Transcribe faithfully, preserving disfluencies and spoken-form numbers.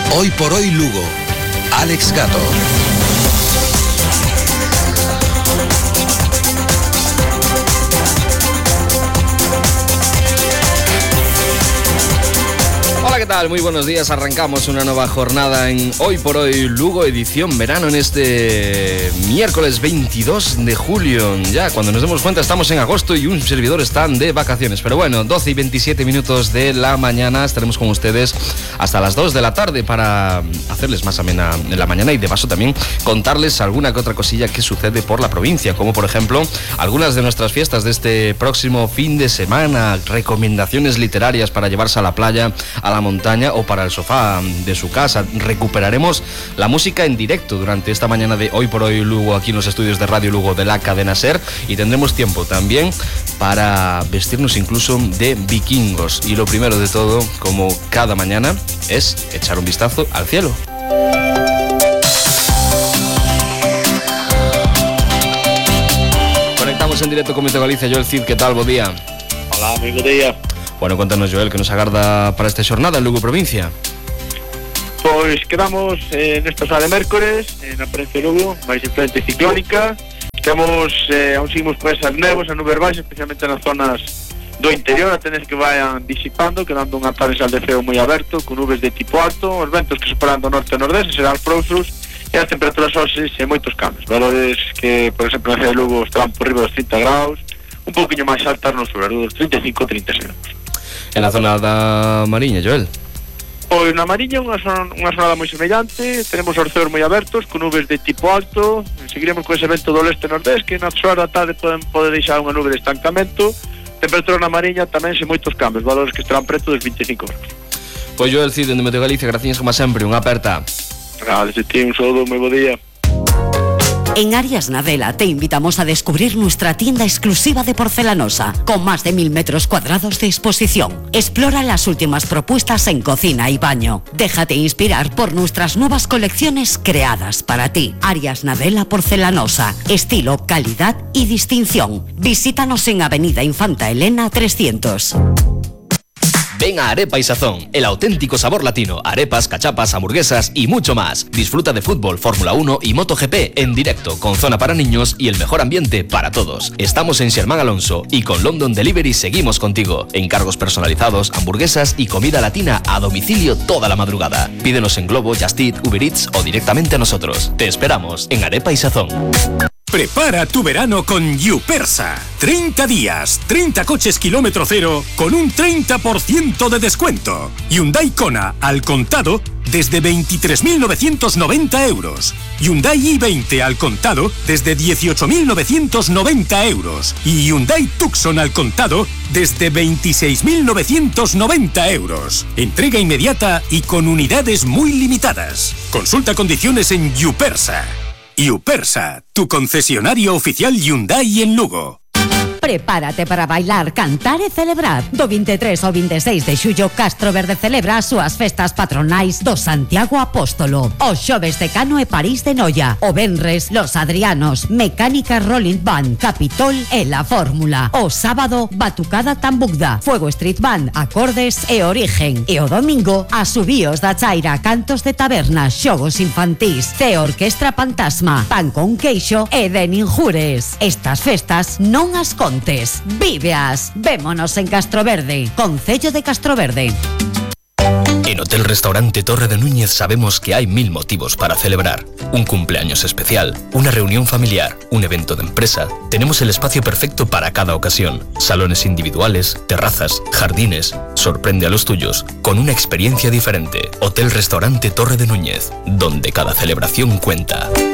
Hoy por hoy Lugo. Alex Gato. Hola, ¿qué tal? Muy buenos días. Arrancamos una nueva jornada en Hoy por Hoy Lugo, edición verano, en este miércoles veintidós de julio. Ya, cuando nos demos cuenta, estamos en agosto y un servidor están de vacaciones. Pero bueno, doce y veintisiete minutos de la mañana. Estaremos con ustedes hasta las dos de la tarde para hacerles más amena en la mañana y de paso también contarles alguna que otra cosilla que sucede por la provincia, como por ejemplo algunas de nuestras fiestas de este próximo fin de semana, recomendaciones literarias para llevarse a la playa, a la montaña o para el sofá de su casa. Recuperaremos la música en directo durante esta mañana de Hoy por Hoy Lugo, aquí en los estudios de Radio Lugo de la cadena SER, y tendremos tiempo también para vestirnos incluso de vikingos. Y lo primero de todo, como cada mañana, es echar un vistazo al cielo. Conectamos en directo con Meteo Galicia. Joel Cid, ¿qué tal? Buen día. Hola, moi bo día. Bueno, cuéntanos, Joel, que nos agarda para esta xornada en Lugo provincia. Pois quedamos eh, nesta sala de mércores, eh, na provincia de Lugo, máis en frente ciclónica. Temos, eh, aún seguimos con esas nevos, a nubes baixas, especialmente nas zonas do interior, a tener que vayan disipando, quedando un atravesal de ceo moi aberto, con nubes de tipo alto, os ventos que superan do norte e nordeste serán próximos, e as temperaturas hoxe en moitos cambios. Valores que, por exemplo, na cidade de Lugo están por riba dos trinta graus, un pouquinho máis altas no sur, dos trinta e cinco a trinta e seis graus. En la zona da Mariña, Joel? Pois na Mariña unha zona, unha zonada moi semellante, tenemos os ceos moi abertos, con nubes de tipo alto, seguiremos con ese vento do leste nordés, que na hora da tarde poden poder deixar unha nube de estancamento. Temperatura na Mariña tamén sen moitos cambios, valores que estarán preto dos vinte e cinco graus. Pois Joel Cid, dende Meteo Galicia, gracias como sempre, unha aperta. Gracias a ti, un saludo, moi bo día. En Arias Nadela te invitamos a descubrir nuestra tienda exclusiva de porcelanosa, con más de mil metros cuadrados de exposición. Explora las últimas propuestas en cocina y baño. Déjate inspirar por nuestras nuevas colecciones creadas para ti. Arias Nadela Porcelanosa, estilo, calidad y distinción. Visítanos en Avenida Infanta Elena trescientos. Ven a Arepa y Sazón, el auténtico sabor latino. Arepas, cachapas, hamburguesas y mucho más. Disfruta de fútbol, Fórmula uno y MotoGP en directo, con zona para niños y el mejor ambiente para todos. Estamos en Sherman Alonso y con London Delivery seguimos contigo. Encargos personalizados, hamburguesas y comida latina a domicilio toda la madrugada. Pídenos en Globo, Just Eat, Uber Eats o directamente a nosotros. Te esperamos en Arepa y Sazón. Prepara tu verano con Yupersa. treinta días, treinta coches kilómetro cero con un treinta por ciento de descuento. Hyundai Kona al contado desde veintitrés mil novecientos noventa euros. Hyundai i veinte al contado desde dieciocho mil novecientos noventa euros. Y Hyundai Tucson al contado desde veintiséis mil novecientos noventa euros. Entrega inmediata y con unidades muy limitadas. Consulta condiciones en Yupersa. Yupersa, tu concesionario oficial Hyundai en Lugo. Prepárate para bailar, cantar e celebrar. Do veintitrés ao veintiséis de xullo, Castro Verde celebra as súas festas patronais do Santiago Apóstolo. O xoves de Cano e París de Noia. O venres, Los Adrianos, Mecánica Rolling Band, Capitol e La Fórmula. O sábado, Batucada Tambugda, Fuego Street Band, Acordes e Origen. E o domingo, Asubíos da Chaira, Cantos de Taberna, Xogos Infantís, C Orquestra Fantasma, Pan con Queixo e de Ninjures. Estas festas non as contas. Víveas, vémonos en Castroverde, Concello de Castroverde. En Hotel Restaurante Torre de Núñez sabemos que hay mil motivos para celebrar. Un cumpleaños especial, una reunión familiar, un evento de empresa. Tenemos el espacio perfecto para cada ocasión. Salones individuales, terrazas, jardines. Sorprende a los tuyos con una experiencia diferente. Hotel Restaurante Torre de Núñez, donde cada celebración cuenta.